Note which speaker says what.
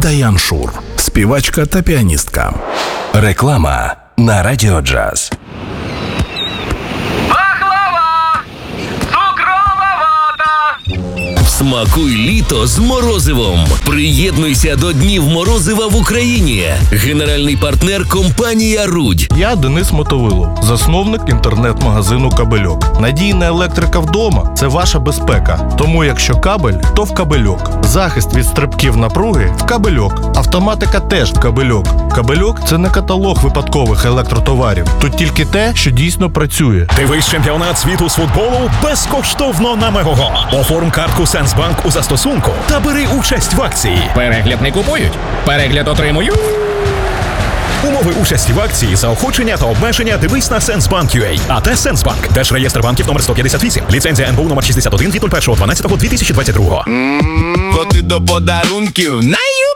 Speaker 1: Даян Шур, співачка та піаністка.
Speaker 2: Реклама на Радіо Джаз.
Speaker 3: Смакуй літо з морозивом. Приєднуйся до Днів морозива в Україні. Генеральний партнер – компанія «Рудь».
Speaker 4: Я Денис Мотовилов, засновник інтернет-магазину «Кабельок». Надійна електрика вдома – це ваша безпека. Тому якщо кабель, то в «Кабельок». Захист від стрибків напруги – в «Кабельок». Автоматика теж в «Кабельок». «Кабельок» – це не каталог випадкових електротоварів. Тут тільки те, що дійсно працює.
Speaker 5: Дивись чемпіонат світу з футболу безкоштовно на Мегого. Оформ картку Сенсбанк у застосунку та бери участь в акції.
Speaker 6: Перегляд не купують, перегляд отримують.
Speaker 5: Умови участі в акції, заохочення та обмеження дивись на Сенсбанк.ua. АТ Сенсбанк. Держреєстр банків номер 158. Ліцензія НБУ номер 61 від 01.12.2022.
Speaker 7: Коти до подарунків на